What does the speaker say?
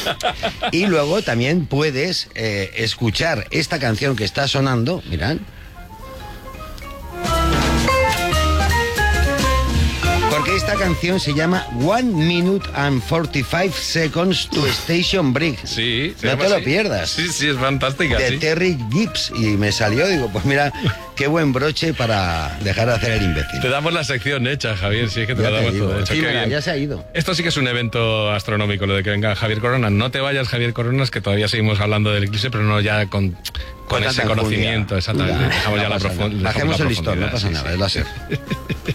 Y luego también puedes escuchar esta canción que está sonando, mirad. Porque esta canción se llama 1 Minute and 45 Seconds to Station Break. Sí, no te lo pierdas. Sí, sí, es fantástica. De sí. Terry Gibbs. Y me salió, digo, pues mira, qué buen broche para dejar de hacer el imbécil. Te damos la sección hecha, Javier, si es que te Ya la te damos digo. todo hecho. Sí, Qué mira, bien. ya se ha ido. Esto sí que es un evento astronómico, lo de que venga Javier Coronas. No te vayas, Javier Coronas, que todavía seguimos hablando del eclipse, pero no ya con ese tanta conocimiento. enjundia. Exactamente. Ya, Dejamos ya la pasa nada. profundidad. Bajemos el listón, no pasa nada, es láser.